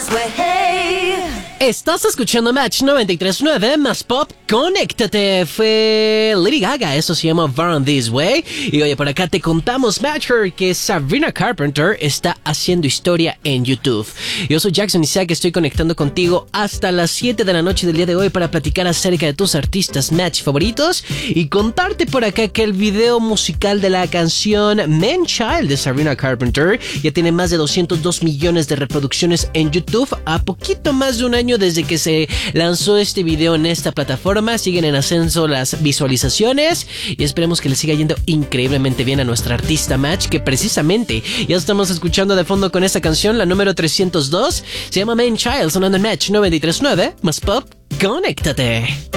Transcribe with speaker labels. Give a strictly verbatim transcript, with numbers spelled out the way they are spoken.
Speaker 1: Estás escuchando Match noventa y tres punto nueve más Pop, conéctate. Fue Lady Gaga, eso se llama Born This Way. Y oye, por acá te contamos, Matcher, que Sabrina Carpenter está haciendo historia en YouTube. Yo soy Jackson Isaac, estoy conectando contigo hasta las siete de la noche del día de hoy para platicar acerca de tus artistas Match favoritos y contarte por acá que el video musical de la canción Man Child de Sabrina Carpenter ya tiene más de doscientos dos millones de reproducciones en YouTube a poquito más de un año desde que se lanzó este video en esta plataforma. Siguen en ascenso las visualizaciones y esperemos que le siga yendo increíblemente bien a nuestra artista Match, que precisamente ya estamos escuchando de fondo con esta canción, la número trescientos dos. Se llama Man Child, sonando en Match noventa y tres punto nueve más Pop, conéctate.